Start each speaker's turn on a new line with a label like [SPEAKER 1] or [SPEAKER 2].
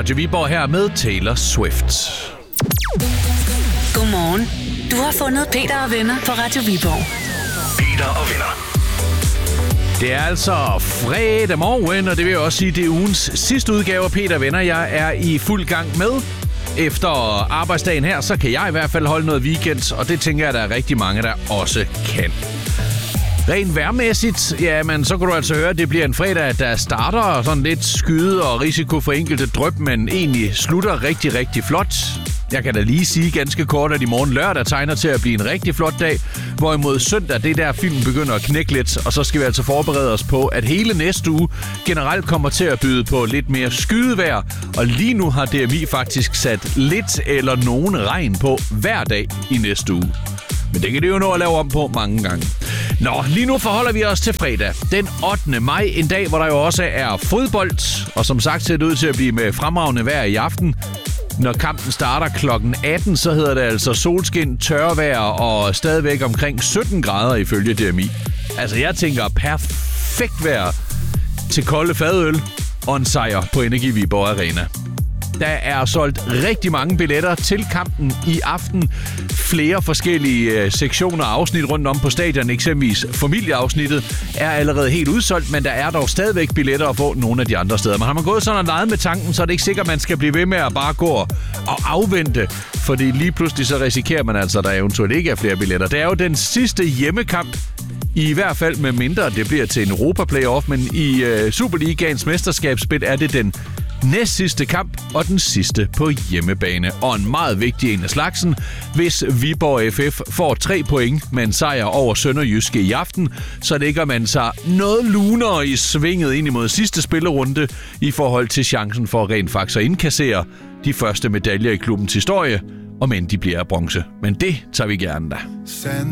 [SPEAKER 1] Radio Viborg her med Taylor Swift.
[SPEAKER 2] Godmorgen. Du har fundet Peter og venner på Radio Viborg.
[SPEAKER 1] Peter og venner. Det er altså fredag morgen, og det vil også sige, det er ugens sidste udgave af Peter og venner. Jeg er i fuld gang med. Efter arbejdsdagen her, så kan jeg i hvert fald holde noget weekend, og det tænker jeg, der er rigtig mange, der også kan. Rent vejrmæssigt, jamen, så kan du altså høre, at det bliver en fredag, der starter sådan lidt skyde og risiko for enkelte dryp, men egentlig slutter rigtig, rigtig flot. Jeg kan da lige sige ganske kort, at i morgen lørdag tegner til at blive en rigtig flot dag, hvorimod søndag, det der filmen begynder at knække lidt, og så skal vi altså forberede os på, at hele næste uge generelt kommer til at byde på lidt mere skydevejr, og lige nu har DMI faktisk sat lidt eller nogen regn på hver dag i næste uge. Men det kan det jo nå at lave om på mange gange. Nå, lige nu forholder vi os til fredag, den 8. maj, en dag, hvor der jo også er fodbold, og som sagt ser det ud til at blive med fremragende vejr i aften. Når kampen starter klokken 18, så hedder det altså solskin, tørvejr og stadigvæk omkring 17 grader ifølge DMI. Altså, jeg tænker perfekt vejr til kolde fadøl og en sejr på Energi Viborg Arena. Der er solgt rigtig mange billetter til kampen i aften. Flere forskellige sektioner og afsnit rundt om på stadion, eksempelvis familieafsnittet, er allerede helt udsolgt, men der er dog stadigvæk billetter at få nogle af de andre steder. Men har man gået sådan og leget med tanken, så er det ikke sikkert, at man skal blive ved med at bare gå og afvente, fordi lige pludselig så risikerer man altså, at der eventuelt ikke er flere billetter. Det er jo den sidste hjemmekamp, i hvert fald med mindre det bliver til en Europa-playoff, men i Superligaens mesterskabsspil er det den næst sidste kamp og den sidste på hjemmebane. Og en meget vigtig en af slagsen, hvis Viborg FF får 3 point med en sejr over Sønderjyske i aften, så ligger man sig noget lunere i svinget ind imod sidste spillerunde i forhold til chancen for rent faktisk at indkassere de første medaljer i klubbens historie, om end de bliver af bronze. Men det tager vi gerne da.